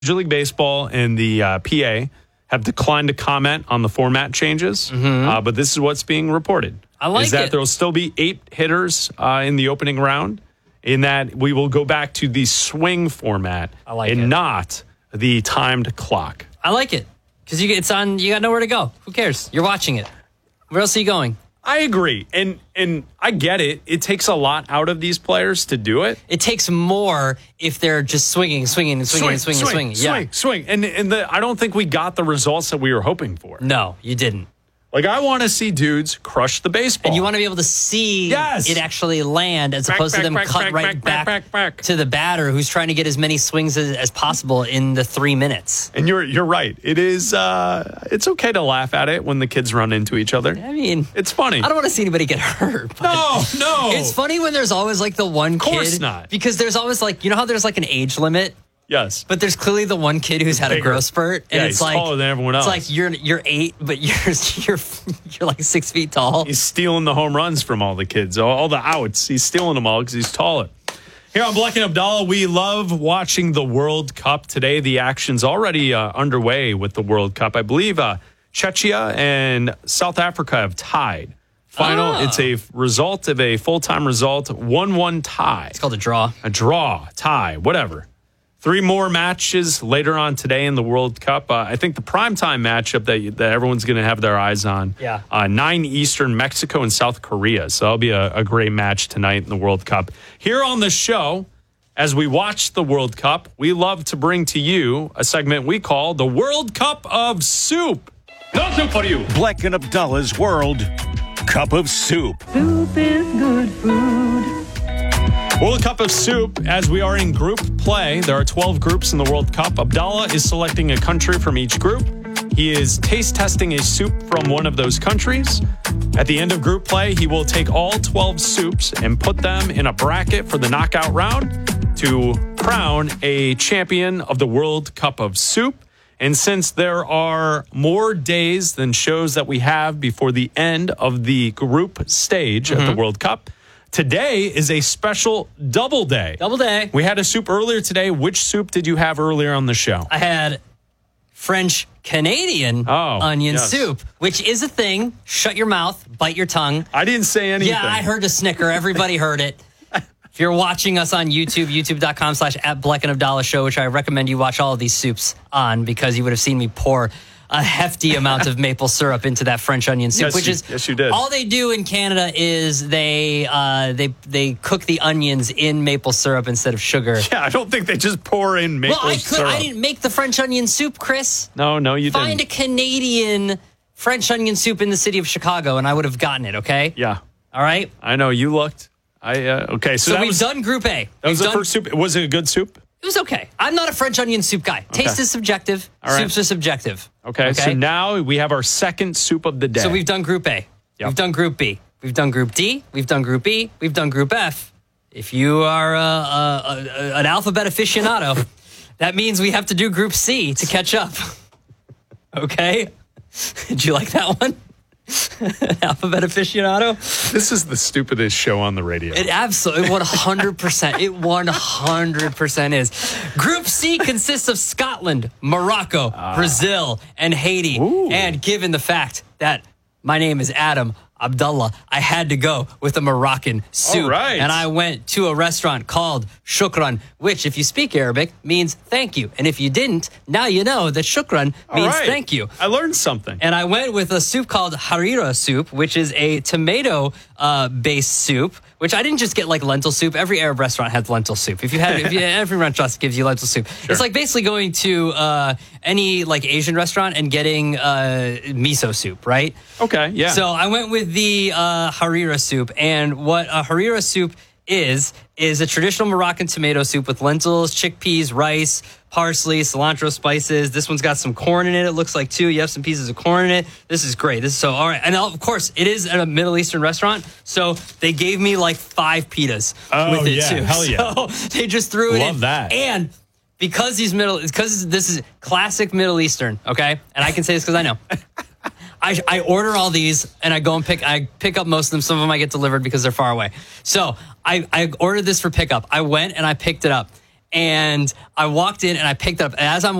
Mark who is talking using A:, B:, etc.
A: Major League Baseball and the PA have declined to comment on the format changes, but this is what's being reported.
B: I like
A: is that
B: it.
A: there will still be 8 hitters in the opening round, in that we will go back to the swing format and not the timed clock.
B: I like it because it's on. You got nowhere to go. Who cares? You're watching it. Where else are you going?
A: I agree, and I get it. It takes a lot out of these players to do it.
B: It takes more if they're just swinging. Yeah.
A: Swing. And I don't think we got the results that we were hoping for.
B: No, you didn't.
A: Like, I want to see dudes crush the baseball.
B: And you want to be able to see it actually land as opposed to them cut right back to the batter who's trying to get as many swings as possible in the 3 minutes.
A: And you're right. It is it's okay to laugh at it when the kids run into each other.
B: I mean,
A: it's funny.
B: I don't want to see anybody get hurt. But
A: no.
B: It's funny when there's always like the one kid.
A: Of course not.
B: Because there's always like, you know how there's like an age limit?
A: Yes.
B: But there's clearly the one kid who's had a growth spurt. And
A: he's taller than everyone else.
B: It's like you're 8, but you're like 6 feet tall.
A: He's stealing the home runs from all the kids, all the outs. He's stealing them all because he's taller. Here on Black and Abdallah, we love watching the World Cup. Today, the action's already underway with the World Cup. I believe Czechia and South Africa have tied. It's a result of a full-time result, 1-1 tie.
B: It's called a draw.
A: A draw, tie, whatever. 3 more matches later on today in the World Cup. I think the primetime matchup that everyone's going to have their eyes on. 9 Eastern, Mexico and South Korea. So that'll be a great match tonight in the World Cup. Here on the show, as we watch the World Cup, we love to bring to you a segment we call the World Cup of Soup. No soup for you.
C: Black and Abdallah's World Cup of Soup.
D: Soup is good food.
A: World Cup of Soup, as we are in group play. There are 12 groups in the World Cup. Abdallah is selecting a country from each group. He is taste testing a soup from one of those countries. At the end of group play, he will take all 12 soups and put them in a bracket for the knockout round to crown a champion of the World Cup of Soup. And since there are more days than shows that we have before the end of the group stage at the World Cup, today is a special double day.
B: Double day.
A: We had a soup earlier today. Which soup did you have earlier on the show?
B: I had French-Canadian onion soup, which is a thing. Shut your mouth, bite your tongue.
A: I didn't say anything.
B: Yeah, I heard a snicker. Everybody heard it. If you're watching us on YouTube, youtube.com/@Black and Abdallah Show, which I recommend you watch all of these soups on because you would have seen me pour a hefty amount of maple syrup into that French onion soup,
A: yes, you did.
B: All they do in Canada is they cook the onions in maple syrup instead of sugar.
A: Yeah, I don't think they just pour in maple syrup.
B: I didn't make the French onion soup, Chris.
A: No, you didn't.
B: Find a Canadian French onion soup in the city of Chicago, and I would have gotten it. Okay.
A: Yeah.
B: All right.
A: I know you looked. Okay.
B: So we've done Group A.
A: That was the first soup. Was it a good soup?
B: It was okay. I'm not a French onion soup guy. Taste is subjective.
A: All right.
B: Soups are subjective.
A: Okay. So now we have our second soup of the day.
B: So we've done Group A.
A: Yep.
B: We've done Group B. We've done Group D. We've done Group E. We've done Group F. If you are an alphabet aficionado, that means we have to do Group C to catch up. Okay? Did you like that one? Alphabet aficionado.
A: This is the stupidest show on the radio.
B: It absolutely 100%. It 100% is. Group C consists of Scotland, Morocco, Brazil, and Haiti.
A: Ooh.
B: And given the fact that my name is Adam Abdallah, I had to go with a Moroccan soup.
A: All right.
B: And I went to a restaurant called Shukran, which, if you speak Arabic, means thank you. And if you didn't, now you know that Shukran means thank you.
A: I learned something.
B: And I went with a soup called harira soup, which is a tomato-based soup, which I didn't just get like lentil soup. Every Arab restaurant has lentil soup. Every restaurant gives you lentil soup. Sure. It's like basically going to any like Asian restaurant and getting miso soup, right?
A: Okay, yeah.
B: So I went with the harira soup, and what a harira soup is a traditional Moroccan tomato soup with lentils, chickpeas, rice, parsley, cilantro, spices. This one's got some corn in it, it looks like, too. You have some pieces of corn in it. This is great. This is so all right. And of course, it is a Middle Eastern restaurant, so they gave me like 5 pitas with it, too.
A: Hell yeah.
B: So they just threw it in.
A: Love that.
B: And because this is classic Middle Eastern, okay? And I can say this because I know. I order all these and I go and pick up most of them. Some of them I get delivered because they're far away. So I ordered this for pickup. I went and I picked it up. And I walked in and I picked it up. And as I'm